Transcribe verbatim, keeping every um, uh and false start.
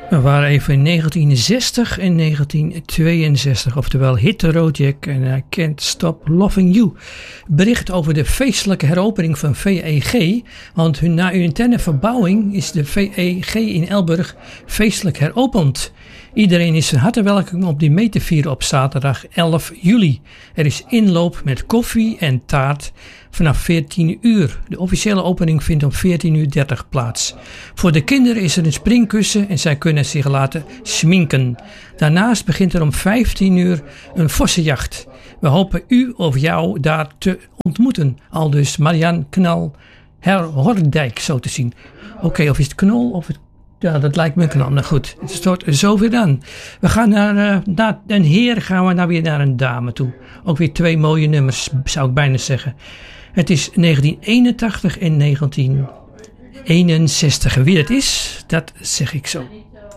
We waren even in negentien zestig en negentien tweeënzestig, oftewel Hit the Road Jack en I Can't Stop Loving You. Bericht over de feestelijke heropening van V E G, want hun, na hun interne verbouwing is de V E G in Elburg feestelijk heropend. Iedereen is van harte welkom om die mee te vieren op zaterdag elf juli. Er is inloop met koffie en taart vanaf veertien uur. De officiële opening vindt om veertien uur dertig plaats. Voor de kinderen is er een springkussen en zij kunnen zich laten schminken. Daarnaast begint er om vijftien uur een vossenjacht. We hopen u of jou daar te ontmoeten. Aldus Marianne Knal Hordijk zo te zien. Oké, okay, of is het Knol of het... Ja, dat lijkt me een knal. Nou goed, het stort zoveel aan. We gaan naar, uh, naar een heer, gaan we nou weer naar een dame toe. Ook weer twee mooie nummers, zou ik bijna zeggen. Het is negentien eenentachtig en negentien eenenzestig. Wie dat is, dat zeg ik zo.